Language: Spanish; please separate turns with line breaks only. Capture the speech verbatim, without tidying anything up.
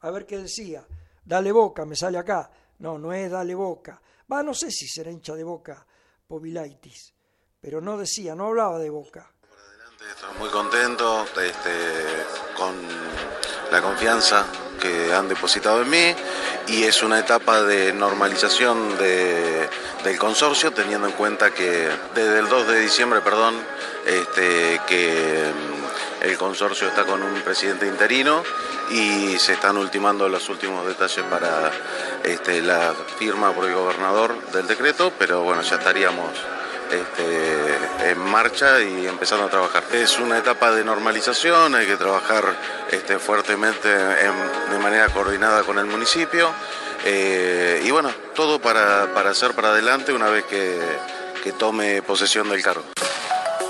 a ver qué decía. Dale Boca, me sale acá. No, no es Dale Boca. Va, no sé si será hincha de Boca, Povilaitis, pero no decía, no hablaba de Boca.
Por adelante, estoy muy contento este, con la confianza que han depositado en mí y es una etapa de normalización de, del consorcio, teniendo en cuenta que desde el dos de diciembre, perdón, este, que el consorcio está con un presidente interino y se están ultimando los últimos detalles para este, la firma por el gobernador del decreto, pero bueno, ya estaríamos Este, en marcha y empezando a trabajar. Es una etapa de normalización, hay que trabajar este, fuertemente en, de manera coordinada con el municipio eh, y bueno, todo para, para hacer para adelante una vez que, que tome posesión del cargo.